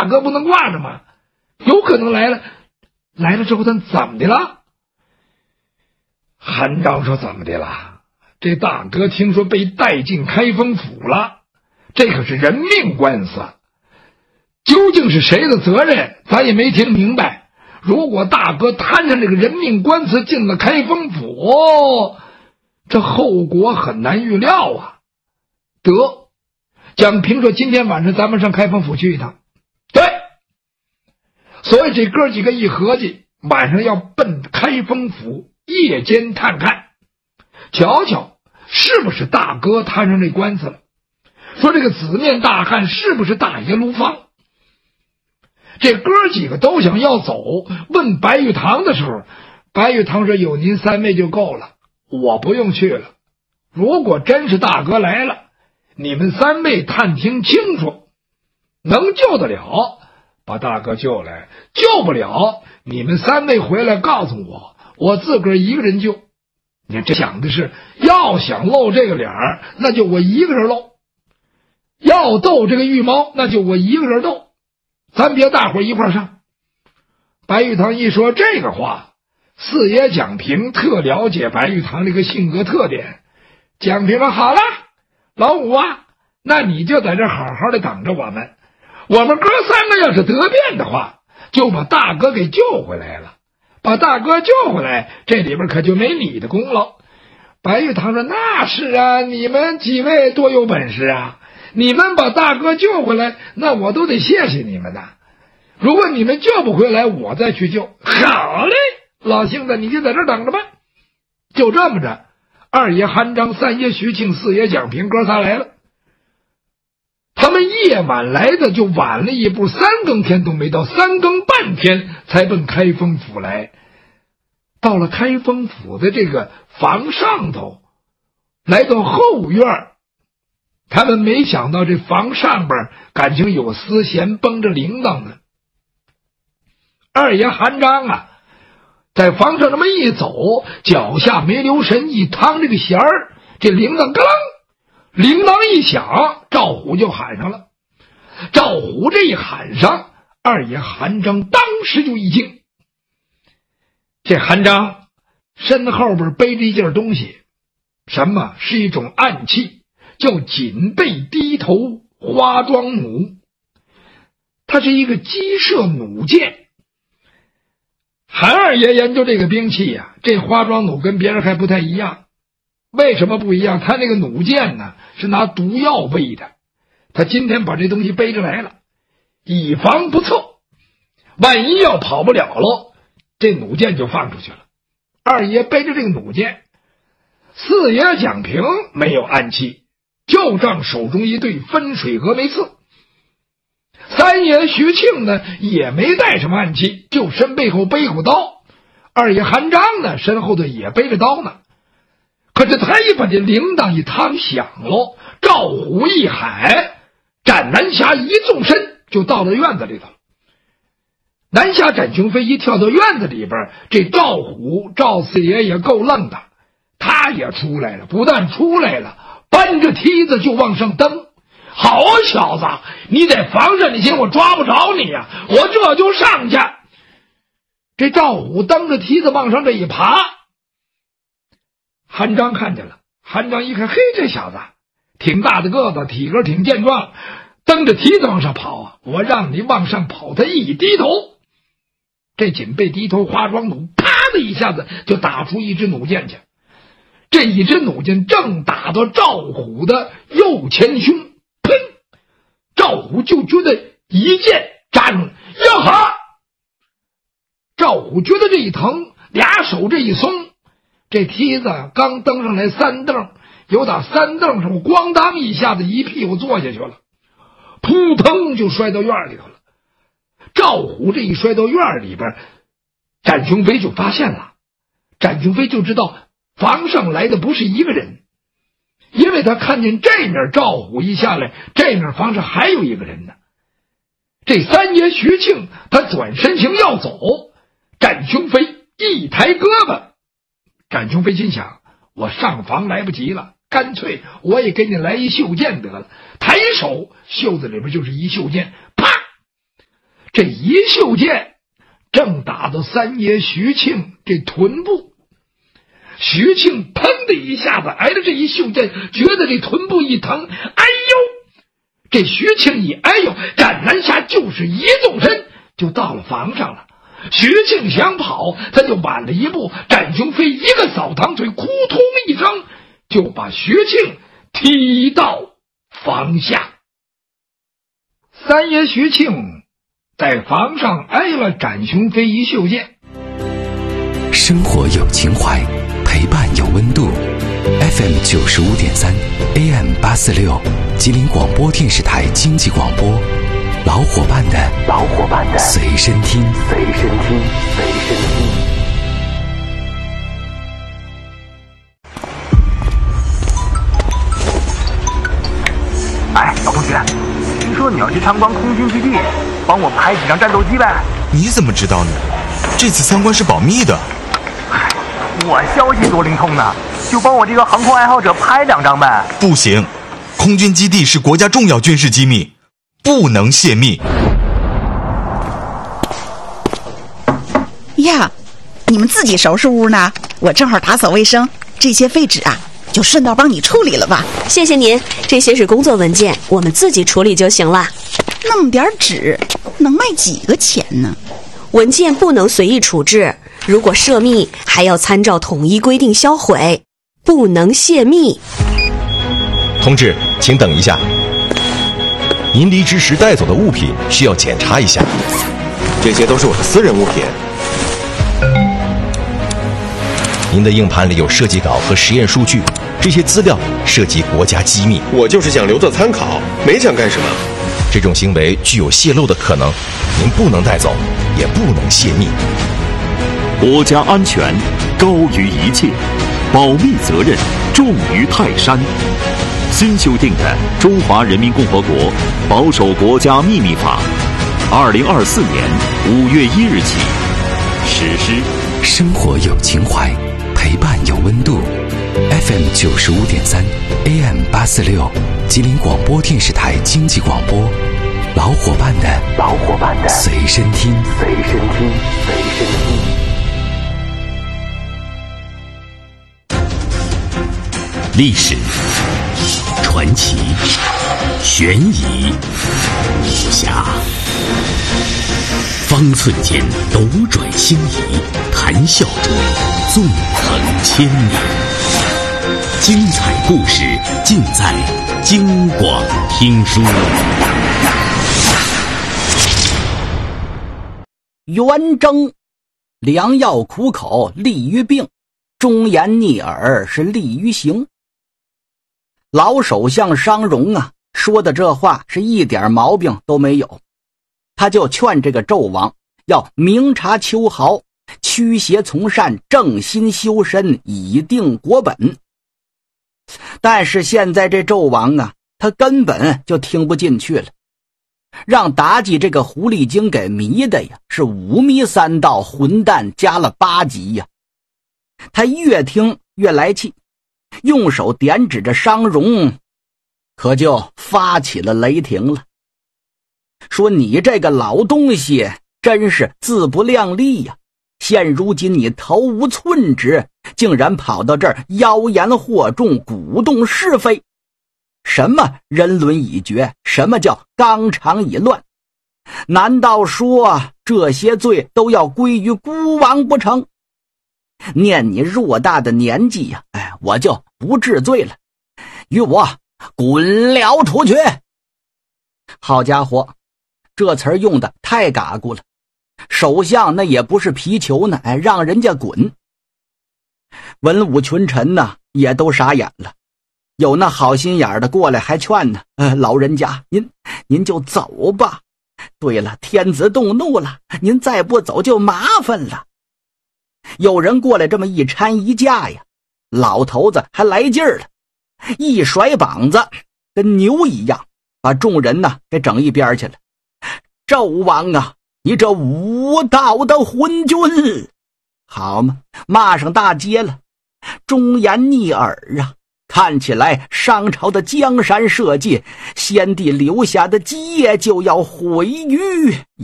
大哥不能挂着吗？有可能来了之后他怎么的了？韩章说怎么的了？这大哥听说被带进开封府了，这可是人命官司，究竟是谁的责任咱也没听明白。如果大哥摊上这个人命官司进了开封府，这后果很难预料啊。得，蒋平说今天晚上咱们上开封府去一趟。对，所以这哥几个一合计，晚上要奔开封府夜间探看，瞧瞧是不是大哥摊上这官司了，说这个紫面大汉是不是大爷卢芳。这哥几个都想要走，问白玉堂的时候，白玉堂说有您三位就够了，我不用去了。如果真是大哥来了，你们三位探听清楚，能救得了把大哥救来，救不了你们三位回来告诉我，我自个儿一个人救。你这想的是要想露这个脸儿，那就我一个人露；要斗这个玉猫，那就我一个人斗，咱别大伙一块上。白玉堂一说这个话，四爷蒋平特了解白玉堂这个性格特点。蒋平说好了，老五啊，那你就在这好好的等着我们，我们哥三个要是得便的话，就把大哥给救回来了。把大哥救回来，这里边可就没你的功劳。白玉堂说那是啊，你们几位多有本事啊，你们把大哥救回来，那我都得谢谢你们呐。如果你们救不回来，我再去救。好嘞，老兄子你就在这等着吧。就这么着，二爷韩章、三爷徐庆、四爷蒋平哥仨来了。他们夜晚来的就晚了一步，三更天都没到，三更半天才奔开封府来。到了开封府的这个房上头，来到后院，他们没想到这房上边感情有丝弦绷着铃铛呢。二爷韩章啊，在房上这么一走，脚下没留神一趟这个弦儿，这铃铛咯啷，铃铛一响，赵虎就喊上了。赵虎这一喊上，二爷韩章当时就一惊。这韩章身后边背着一件东西，什么？是一种暗器，叫锦背低头花桩弩。它是一个击射弩箭。韩二爷研究这个兵器呀，这花桩弩跟别人还不太一样。为什么不一样？他那个弩箭呢，是拿毒药背的。他今天把这东西背着来了，以防不测，万一要跑不了了，这弩箭就放出去了。二爷背着这个弩箭，四爷蒋平没有暗器，就仗手中一对分水峨眉刺。三爷徐庆呢也没带什么暗器，就身背后背口刀。二爷韩章呢身后头也背着刀呢。可是他一把这铃铛一趟响喽，赵虎一喊，展南侠一纵身就到了院子里头。南侠展雄飞一跳到院子里边，这赵虎赵四爷也够愣的，他也出来了，不但出来了，搬着梯子就往上蹬。好小子，你在房上，你信我抓不着你呀，我这就上去。这赵虎蹬着梯子往上这一爬，韩章看见了。韩章一看，嘿，这小子挺大的个子，体格挺健壮，蹬着梯子往上跑啊！我让你往上跑，他一低头，这锦背低头花桩弩啪的一下子就打出一支弩箭去。这一支弩箭正打到赵虎的右前胸，砰！赵虎就觉得一箭扎中了，呀哈！赵虎觉得这一疼，俩手这一松，这梯子刚登上来三蹬，有打三蹬上咣当一下子一屁股坐下去了，扑腾就摔到院里头了。赵虎这一摔到院里边，展雄飞就发现了，展雄飞就知道房上来的不是一个人，因为他看见这面赵虎一下来，这面房上还有一个人呢。这三爷徐庆他转身形要走，展雄飞一抬胳膊，展雄飞心想，我上房来不及了，干脆我也给你来一袖箭得了。抬手袖子里边就是一袖箭，啪， 这一袖箭正打到三爷徐庆这臀部，徐庆砰的一下子挨着这一袖箭，觉得这臀部一疼，哎呦！这徐庆一哎呦，斩南下就是一纵身就到了房上了。徐庆想跑，他就晚了一步，展雄飞一个扫堂腿，扑通一声就把徐庆踢到房下。三爷徐庆在房上挨了展雄飞一袖箭。 生活有情怀，陪伴有温度。FM 95.3 AM 846吉林广播电视台经济广播，老伙伴的随身听。 哎，老同学，听说你要去参观空军基地，帮我拍几张战斗机呗？ 你怎么知道呢？这次参观是保密的。 我消息多灵通呢，就帮我这个航空爱好者拍2张呗。 不行，空军基地是国家重要军事机密，不能泄密。 呀，你们自己收拾屋呢？我正好打扫卫生，这些废纸啊，就顺道帮你处理了吧。 谢谢您，这些是工作文件，我们自己处理就行了。 那么点纸，能卖几个钱呢？ 文件不能随意处置，如果涉密，还要参照统一规定销毁，不能泄密。 同志，请等一下，您离职时带走的物品需要检查一下，这些都是我的私人物品。您的硬盘里有设计稿和实验数据，这些资料涉及国家机密。 我就是想留作参考，没想干什么。 这种行为具有泄露的可能，您不能带走，也不能泄密。 国家安全高于一切，保密责任重于泰山。新修订的《中华人民共和国保守国家秘密法》，2024年5月1日起实施。 生活有情怀，陪伴有温度。FM 95.3 AM 846吉林广播电视台经济广播，老伙伴的随身听。历史、传奇、悬疑、武侠，方寸间斗转星移，谈笑中纵横千年。精彩故事尽在京广听书。 元征，良药苦口利于病，忠言逆耳是利于行。老首相商容啊，说的这话是一点毛病都没有。他就劝这个纣王要明察秋毫，驱邪从善，正心修身，以定国本。但是现在这纣王啊，他根本就听不进去了，让妲己这个狐狸精给迷的呀，是五迷三道，混蛋加了8级呀。他越听越来气，用手点指着商容，可就发起了雷霆了，说你这个老东西真是自不量力呀！现如今你头无寸指，竟然跑到这儿妖言惑众，鼓动是非。什么人伦已绝，什么叫纲常已乱？难道说这些罪都要归于孤王不成？念你偌大的年纪呀，我就不治罪了，与我滚了出去！好家伙，这词儿用的太嘎咕了，首相那也不是皮球呢，让人家滚。文武群臣呢也都傻眼了，有那好心眼的过来还劝呢，老人家您就走吧。对了，天子动怒了，您再不走就麻烦了。有人过来这么一搀一架呀，老头子还来劲儿了，一甩膀子跟牛一样，把众人呢给整一边去了。纣王啊，你这无道的昏君，好嘛，骂上大街了，忠言逆耳啊！看起来商朝的江山社稷，先帝留下的基业就要毁于